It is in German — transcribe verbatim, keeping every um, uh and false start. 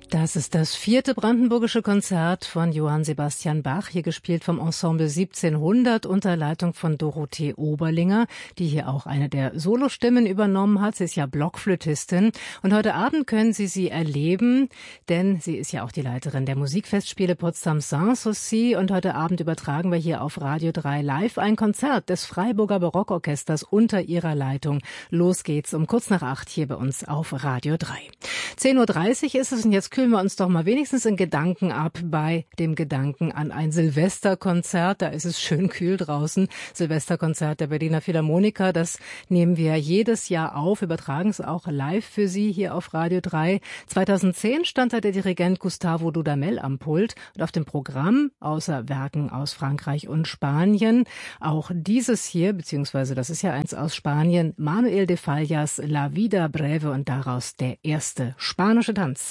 Das ist das vierte brandenburgische Konzert von Johann Sebastian Bach, hier gespielt vom Ensemble siebzehnhundert unter Leitung von Dorothee Oberlinger, die hier auch eine der Solostimmen übernommen hat. Sie ist ja Blockflötistin und heute Abend können Sie sie erleben, denn sie ist ja auch die Leiterin der Musikfestspiele Potsdam Sanssouci und heute Abend übertragen wir hier auf Radio drei live ein Konzert des Freiburger Barockorchesters unter ihrer Leitung. Los geht's um kurz nach acht hier bei uns auf Radio drei. zehn Uhr dreißig ist es und jetzt kühlen wir uns doch mal wenigstens in Gedanken ab bei dem Gedanken an ein Silvesterkonzert. Da ist es schön kühl draußen. Silvesterkonzert der Berliner Philharmoniker, das nehmen wir jedes Jahr auf, übertragen es auch live für Sie hier auf Radio drei. zweitausendzehn stand da der Dirigent Gustavo Dudamel am Pult und auf dem Programm, außer Werken aus Frankreich und Spanien, auch dieses hier, beziehungsweise das ist ja eins aus Spanien, Manuel de Fallas La Vida Breve und daraus der erste spanische Tanz.